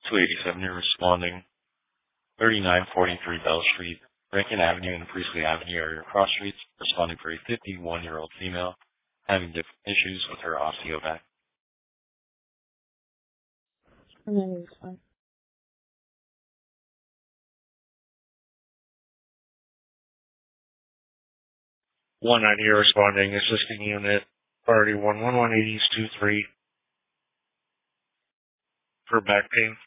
287, you're responding. 3943 Bell Street, Rankin Avenue and Priestley Avenue are your cross streets, responding for a 51-year-old female having different issues with her osteovac. It's fine. 190, you're responding. Assisting unit, priority 111 East 23 for back pain.